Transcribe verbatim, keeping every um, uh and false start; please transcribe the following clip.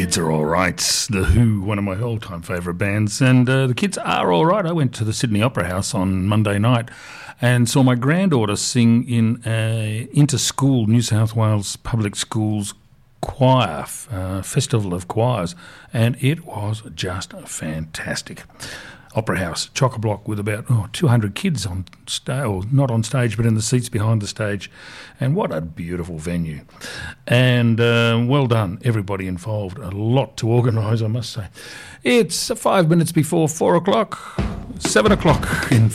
kids are all right. The Who, one of my all-time favourite bands, and uh, the kids are all right. I went to the Sydney Opera House on Monday night and saw my granddaughter sing in a inter-school New South Wales Public Schools choir, uh, Festival of Choirs, and it was just fantastic. Opera House, chock-a-block with about oh, two hundred kids on stage, or not on stage, but in the seats behind the stage. And what a beautiful venue. And uh, well done, everybody involved. A lot to organise, I must say. It's five minutes before four o'clock, seven o'clock in